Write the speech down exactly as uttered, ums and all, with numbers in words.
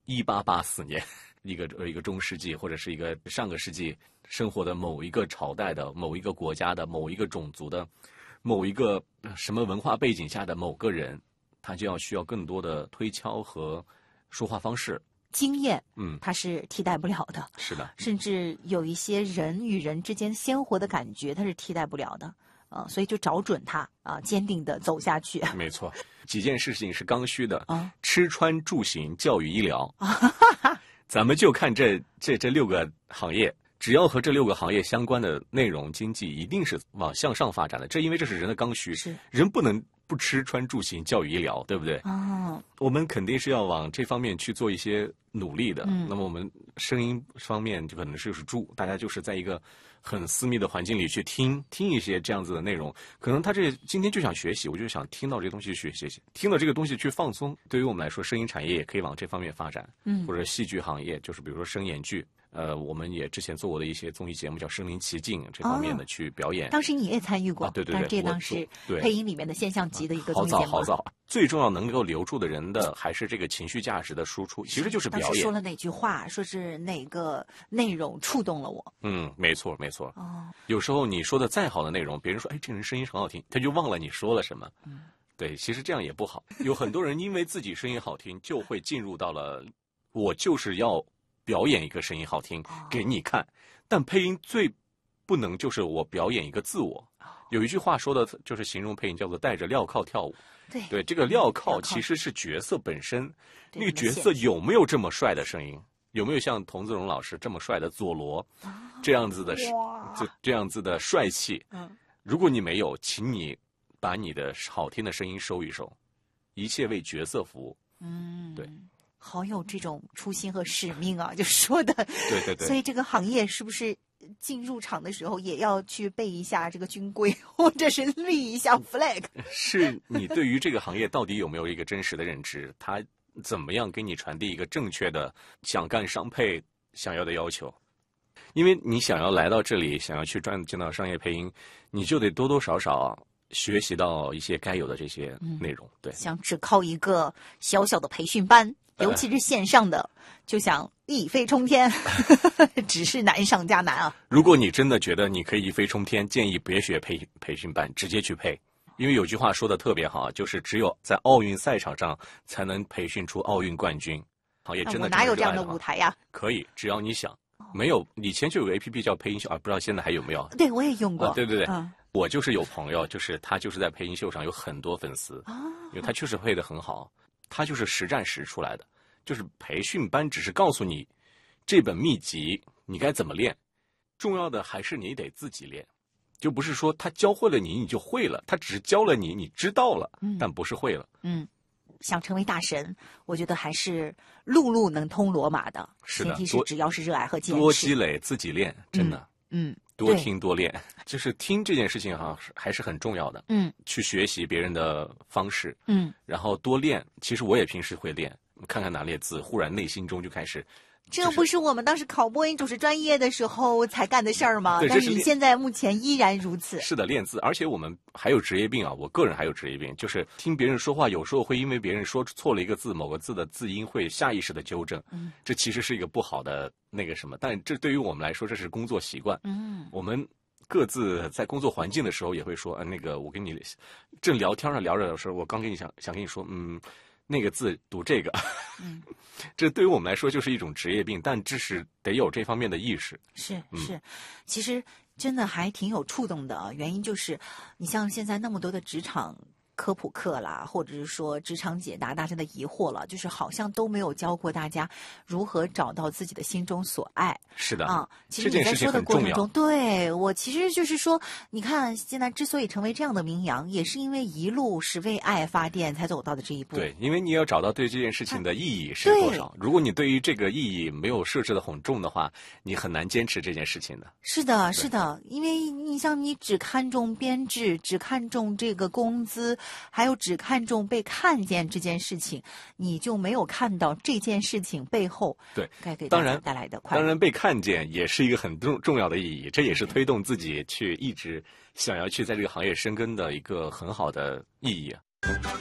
一八八四年，一个一个中世纪或者是一个上个世纪生活的某一个朝代的某一个国家的某一个种族的某一个什么文化背景下的某个人，他就要需要更多的推敲和说话方式。 经验， 嗯， 它是替代不了的。 是的， 甚至有一些人与人之间鲜活的感觉，它是替代不了的。啊、呃，所以就找准它啊、呃，坚定的走下去。 没错，几件事情是刚需的啊， 吃穿住行、教育、医疗。咱们就看这这这六个行业，只要和这六个行业相关的内容，经济一定是往向上发展的。这因为这是人的刚需， 是人不能不吃穿住行、教育、医疗，对不对？ 哦， 我们肯定是要往这方面去做一些努力的。 嗯， 那么我们声音方面就可能是住，大家就是在一个很私密的环境里去听听一些这样子的内容。可能他这今天就想学习，我就想听到这个东西去学习，听到这个东西去放松。对于我们来说，声音产业也可以往这方面发展。 嗯， 或者戏剧行业，就是比如说声演剧。呃，我们也之前做过的一些综艺节目，叫《身临其境》这方面的去表演。 哦、当时你也参与过， 啊、对对对， 但这当时配音里面的现象级的一个综艺节目。 好早好早，最重要能够留住的人的还是这个情绪价值的输出，其实就是表演。 当时说了哪句话，说是哪个内容触动了我？ 嗯，没错没错。 哦， 有时候你说的再好的内容，别人说哎这人声音很好听，他就忘了你说了什么。 嗯， 对，其实这样也不好。有很多人因为自己声音好听，就会进入到了我就是要表演一个声音好听给你看，但配音最不能就是我表演一个自我。有一句话说的就是形容配音叫做带着镣铐跳舞。 对对，这个镣铐其实是角色本身，那个角色有没有这么帅的声音，有没有像童自荣老师这么帅的佐罗这样子的这这样子的帅气。 嗯， 如果你没有，请你把你的好听的声音收一收，一切为角色服务。 嗯， 对。 好有这种初心和使命啊，就说的。 对对对。 所以这个行业是不是进入场的时候也要去背一下这个军规，或者是立一下 flag？ 是你对于这个行业到底有没有一个真实的认知？他怎么样给你传递一个正确的想干商配想要的要求？因为你想要来到这里，想要去赚进到商业配音，你就得多多少少学习到一些该有的这些内容。对， 想只靠一个小小的培训班。尤其是线上的，呃、就想一飞冲天，只是难上加难啊！ 如果你真的觉得你可以一飞冲天，建议别学培培训班，直接去配。因为有句话说的特别好，就是只有在奥运赛场上才能培训出奥运冠军。行业真的哪有这样的舞台呀？ 可以，只要你想。没有，以前就有个 A P P 叫配音秀啊，不知道现在还有没有？ 对，我也用过。 啊、对对对， 嗯、 我就是有朋友，就是他就是在配音秀上有很多粉丝， 啊、 因为他确实配得很好。他就是实战实出来的，就是培训班只是告诉你这本秘籍你该怎么练，重要的还是你得自己练，就不是说他教会了你你就会了，他只是教了你你知道了， 嗯、 但不是会了。 嗯，想成为大神，我觉得还是路路能通罗马的， 是的， 前提是只要是热爱和坚持， 多积累自己练，真的。 嗯。嗯多听多练，就是听这件事情哈，还是很重要的。 嗯， 去学习别人的方式， 嗯， 然后多练。其实我也平时会练，看看哪列字，忽然内心中就开始。 这不是我们当时考播音主持专业的时候才干的事儿吗？ 对， 但是你现在目前依然如此。 是的，练字，而且我们还有职业病啊！我个人还有职业病，就是听别人说话，有时候会因为别人说错了一个字，某个字的字音会下意识的纠正。 嗯， 这其实是一个不好的那个什么，但这对于我们来说，这是工作习惯。 嗯， 我们各自在工作环境的时候也会说，呃，那个我跟你正聊天上聊着的时候，我刚跟你想想跟你说，嗯。那个字读这个， 嗯， 这对于我们来说就是一种职业病，但这是得有这方面的意识。 是是，嗯、其实真的还挺有触动的。原因就是，你像现在那么多的职场科普课啦，或者是说职场解答大家的疑惑了，就是好像都没有教过大家如何找到自己的心中所爱。 是的啊，其实你在说的过程中，对我其实就是说，你看现在之所以成为这样的名扬，也是因为一路是为爱发电才走到的这一步。 对，因为你要找到对这件事情的意义是多少。如果你对于这个意义没有设置的很重的话，你很难坚持这件事情的。 是的，是的，因为你像你只看重编制，只看重这个工资，还有只看重被看见这件事情，你就没有看到这件事情背后对该给大家带来的快乐。 当然被看见也是一个很重重要的意义，这也是推动自己去一直想要去在这个行业深耕的一个很好的意义。